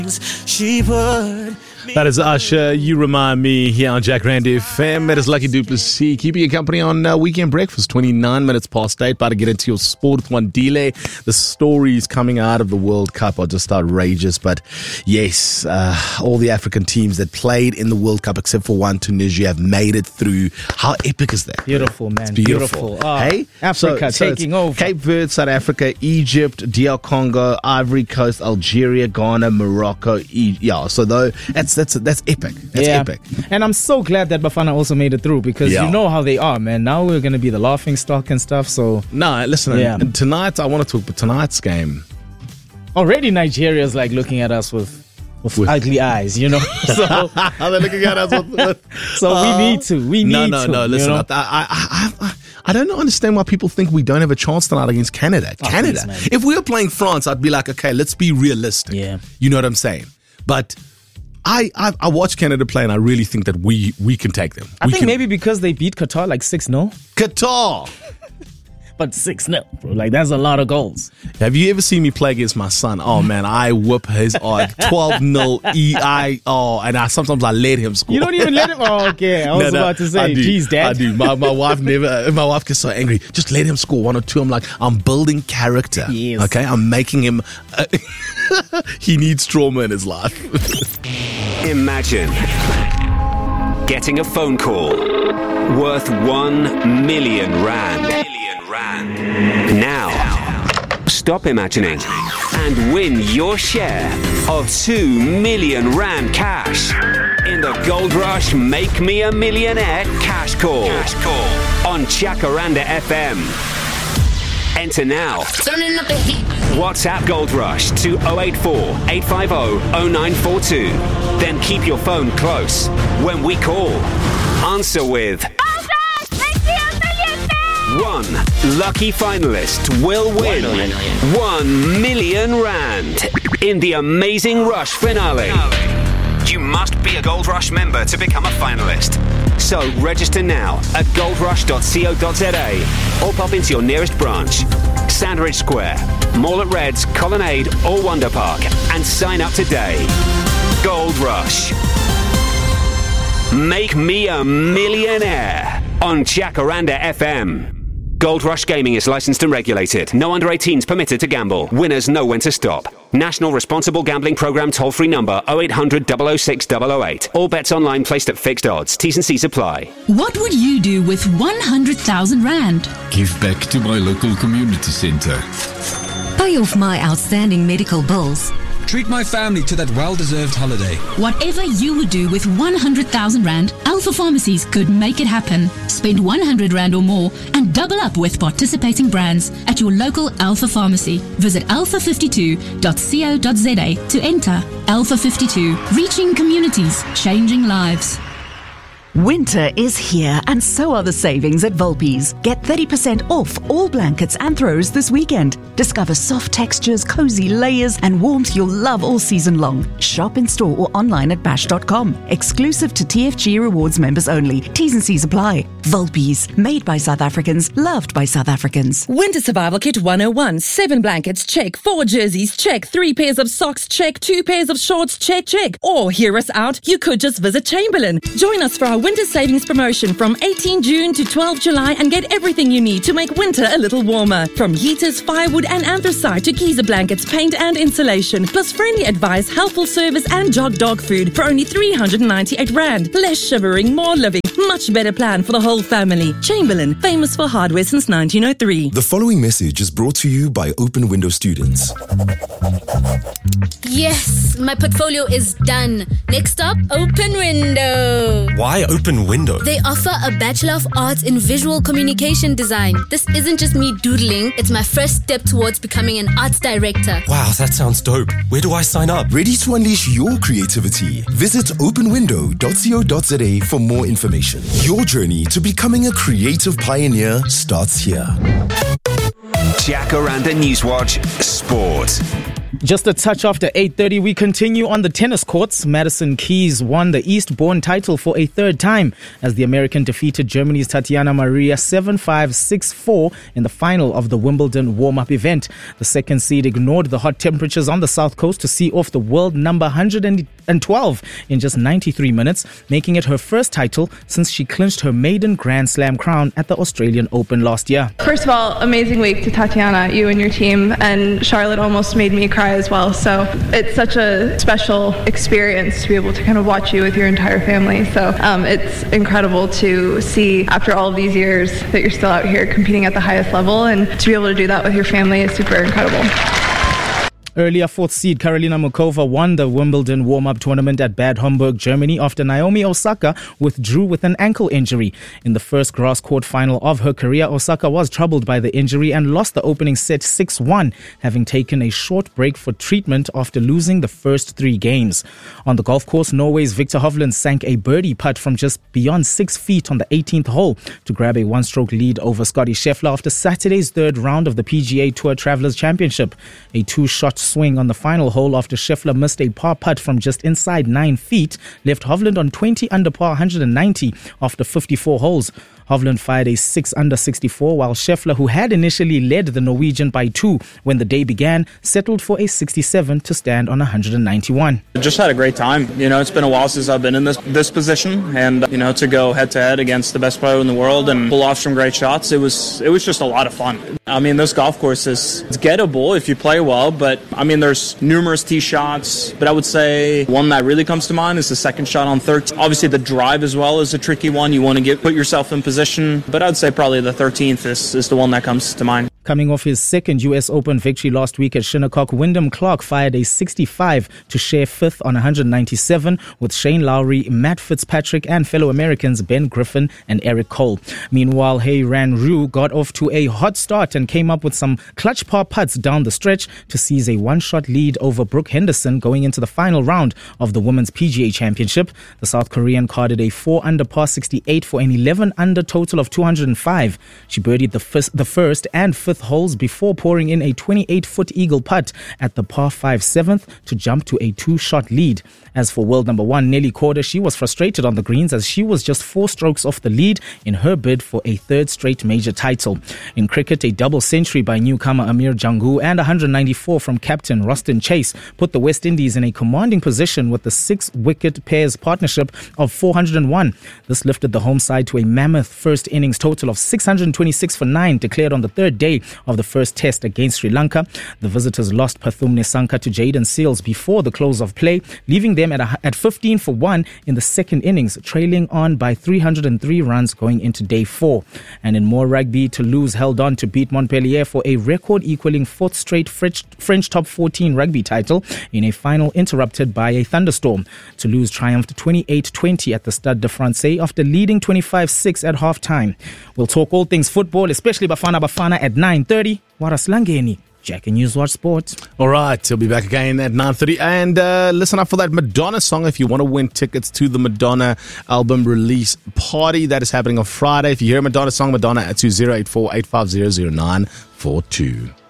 She would. That is Usher, You Remind Me, here on Jack Randy FM. It is Lucky Duplessis, keeping you company on Weekend Breakfast, 29 minutes past 8. About to get into your sport with Wandile. The stories coming out of the World Cup are just outrageous. But yes, all the African teams that played in the World Cup, except for one, Tunisia, have made it through. How epic is that? Beautiful, man. It's beautiful. Oh, hey? Africa taking over. Cape Verde, South Africa, Egypt, DR Congo, Ivory Coast, Algeria, Ghana, Morocco. So though, that's epic. That's epic. And I'm so glad that Bafana also made it through because you know how they are, man. Now we're going to be the laughing stock and stuff. So no, listen. And tonight, I want to talk about tonight's game. Already Nigeria's like looking at us with ugly eyes, you know. So they're looking at us with so we need to. No. Listen, you know? I don't understand why people think we don't have a chance tonight against Canada. Canada. Please, if we were playing France, I'd be like, okay, let's be realistic. Yeah. You know what I'm saying? But I watch Canada play and I really think that we can take them. I think maybe because they beat Qatar like 6-0. Qatar! But 6-0, bro. Like, that's a lot of goals. Have you ever seen me play against my son? Oh, man, I whip his 12-0 and sometimes I let him score. You don't even let him? Oh, okay. I was about to say, geez, Dad. I do. My wife gets so angry. Just let him score 1 or 2. I'm like, I'm building character. Yes. Okay? I'm making him... he needs trauma in his life. Imagine getting a phone call worth 1 million rand. Now, stop imagining and win your share of 2 million rand cash in the Gold Rush Make Me a Millionaire Cash Call on Jacaranda FM. Enter now. WhatsApp Gold Rush to 084 850 0942. Then keep your phone close. When we call, answer with... One lucky finalist will win 1 million rand in the Amazing Rush finale. You must be a Gold Rush member to become a finalist. So register now at goldrush.co.za or pop into your nearest branch, Sandridge Square, Mall at Reds, Colonnade or Wonder Park and sign up today. Gold Rush. Make me a millionaire on Jacaranda FM. Gold Rush Gaming is licensed and regulated. No under 18s permitted to gamble. Winners know when to stop. National Responsible Gambling Programme toll-free number 0800 006 008. All bets online placed at fixed odds. T's and C's apply. What would you do with 100,000 rand? Give back to my local community centre. Pay off my outstanding medical bills. Treat my family to that well-deserved holiday. Whatever you would do with 100,000 rand, Alpha Pharmacies could make it happen. Spend 100 rand or more and double up with participating brands at your local Alpha Pharmacy. Visit alpha52.co.za to enter. Alpha 52, reaching communities, changing lives. Winter is here and so are the savings at Volpi's. Get 30% off all blankets and throws this weekend. Discover soft textures, cozy layers and warmth you'll love all season long. Shop in store or online at bash.com. Exclusive to TFG Rewards members only. T's and C's apply. Volpi's, made by South Africans, loved by South Africans. Winter Survival Kit 101. 7 blankets, check. 4 jerseys, check. 3 pairs of socks, check. 2 pairs of shorts, check. Or hear us out, you could just visit Chamberlain. Join us for our winter savings promotion from 18 June to 12 July and get everything you need to make winter a little warmer. From heaters, firewood and anthracite to geyser blankets, paint and insulation. Plus friendly advice, helpful service and jog dog food for only 398 rand. Less shivering, more living. Much better plan for the whole family. Chamberlain, famous for hardware since 1903. The following message is brought to you by Open Window students. Yes, my portfolio is done. Next up, Open Window. Why Open Window? They offer a Bachelor of Arts in Visual Communication Design. This isn't just me doodling, it's my first step towards becoming an arts director. Wow, that sounds dope. Where do I sign up? Ready to unleash your creativity? Visit openwindow.co.za for more information. Your journey to becoming a creative pioneer starts here. Jacaranda Newswatch Sport. Just a touch after 8:30, we continue on the tennis courts. Madison Keys won the Eastbourne title for a third time as the American defeated Germany's Tatiana Maria 7-5, 6-4 in the final of the Wimbledon warm-up event. The second seed ignored the hot temperatures on the south coast to see off the world number 112 in just 93 minutes, making it her first title since she clinched her maiden Grand Slam crown at the Australian Open last year. First of all, amazing week to Tatiana, you and your team, and Charlotte almost made me cry as well. So it's such a special experience to be able to kind of watch you with your entire family. So it's incredible to see after all of these years that you're still out here competing at the highest level, and to be able to do that with your family is super incredible. Earlier, fourth seed Karolina Muchova won the Wimbledon warm-up tournament at Bad Homburg, Germany, after Naomi Osaka withdrew with an ankle injury. In the first grass court final of her career, Osaka was troubled by the injury and lost the opening set 6-1, having taken a short break for treatment after losing the first 3 games. On the golf course, Norway's Victor Hovland sank a birdie putt from just beyond 6 feet on the 18th hole to grab a one-stroke lead over Scottie Scheffler after Saturday's third round of the PGA Tour Travelers Championship. A 2-shot swing on the final hole after Scheffler missed a par putt from just inside 9 feet left Hovland on 20 under par 190 after 54 holes. Hovland fired a 6 under 64, while Scheffler, who had initially led the Norwegian by 2 when the day began, settled for a 67 to stand on 191. Just had a great time. It's been a while since I've been in this position, and to go head to head against the best player in the world and pull off some great shots, it was just a lot of fun. This golf course it's gettable if you play well, but there's numerous tee shots, but I would say one that really comes to mind is the second shot on 13. Obviously the drive as well is a tricky one. You want to put yourself in position, but I'd say probably the 13th is the one that comes to mind. Coming off his second US Open victory last week at Shinnecock, Wyndham Clark fired a 65 to share 5th on 197 with Shane Lowry, Matt Fitzpatrick and fellow Americans Ben Griffin and Eric Cole. Meanwhile, Hei Ran Ryu got off to a hot start and came up with some clutch par putts down the stretch to seize a one-shot lead over Brooke Henderson going into the final round of the Women's PGA Championship. The South Korean carded a 4 under par 68 for an 11 under total of 205. She birdied the first and fifth holes before pouring in a 28-foot eagle putt at the par 5 7th to jump to a 2-shot lead. As for world number 1, Nelly Korda, she was frustrated on the greens as she was just 4 strokes off the lead in her bid for a third straight major title. In cricket, a double century by newcomer Amir Jangu and 194 from captain Roston Chase put the West Indies in a commanding position with the 6-wicket pairs partnership of 401. This lifted the home side to a mammoth first innings total of 626 for 9 declared on the third day of the first test against Sri Lanka. The visitors lost Pathum Nissanka to Jaden Seals before the close of play, leaving them at 15 for 1 in the second innings, trailing on by 303 runs going into day 4. And in more rugby, Toulouse held on to beat Montpellier for a record-equaling 4th straight French top 14 rugby title in a final interrupted by a thunderstorm. Toulouse triumphed 28-20 at the Stade de Francais after leading 25-6 at half-time. We'll talk all things football, especially Bafana at 9:30. Waraslangeni. Jack and Newswatch Sports. All right, he'll be back again at 9:30. And listen up for that Madonna song if you want to win tickets to the Madonna album release party. That is happening on Friday. If you hear a Madonna song, Madonna at 2084 850 0942.